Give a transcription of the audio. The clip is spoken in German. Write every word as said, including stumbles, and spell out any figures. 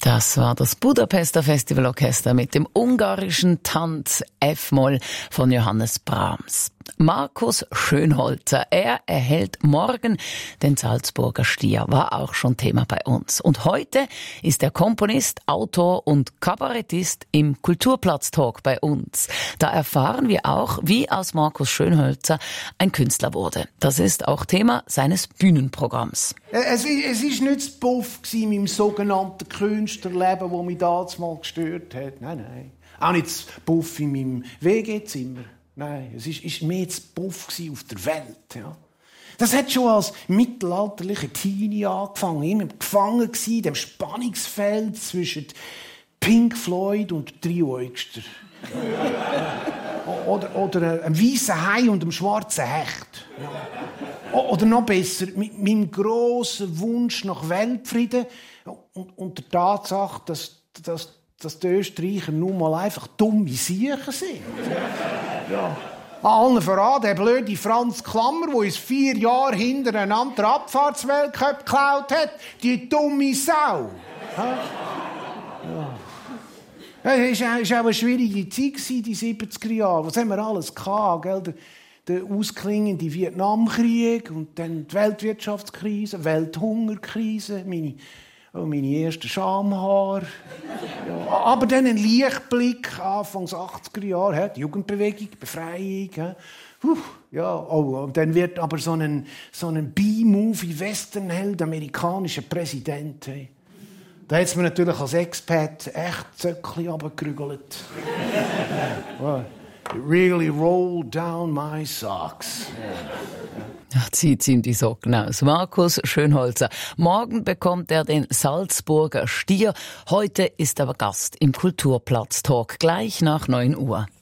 Das war das Budapester Festivalorchester mit dem ungarischen Tanz F-Moll von Johannes Brahms. Markus Schönholzer, er erhält morgen den Salzburger Stier, war auch schon Thema bei uns. Und heute ist er Komponist, Autor und Kabarettist im Kulturplatz-Talk bei uns. Da erfahren wir auch, wie aus Markus Schönholzer ein Künstler wurde. Das ist auch Thema seines Bühnenprogramms. Es, es ist nicht das Puff in meinem sogenannten Künstlerleben, das mich damals mal gestört hat. Nein, nein. Auch nicht das Puff in meinem W G-Zimmer. Nein, es ist, ist mehr das Puff auf der Welt. Ja. Das hat schon als mittelalterlicher Teenie angefangen. Immer gefangen gewesen, in dem Spannungsfeld zwischen Pink Floyd und Trio-Öxter. oder, oder einem weißen Hai und einem schwarzen Hecht. Ja. Oder noch besser, mit meinem grossen Wunsch nach Weltfrieden und, und der Tatsache, dass, dass, dass die Österreicher nun mal einfach dumme Siechen sind. Ja. An allen voran der blöde Franz Klammer, der uns vier Jahre hintereinander den Abfahrtsweltcup geklaut hat. Die dumme Sau. Ja. Ja. Es war auch eine schwierige Zeit, die siebziger Jahre. Was haben wir alles gehabt, gell? Der, der ausklingende Vietnamkrieg und dann die Weltwirtschaftskrise, Welthungerkrise, meine... Oh, meine ersten Schamhaare. Ja, aber dann ein Lichtblick, Anfangs achtziger Jahre, die Jugendbewegung, Befreiung. Puh, ja, oh, und dann wird aber so ein, so ein B-Movie-Westernheld, amerikanischer Präsident. Hey. Da hat es mir natürlich als Expat echt Zöckchen runtergerügelt. It really rolled down my socks. Ja, zieht ihm die Socken aus. Markus Schönholzer. Morgen bekommt er den Salzburger Stier. Heute ist er Gast im Kulturplatz-Talk, gleich nach neun Uhr.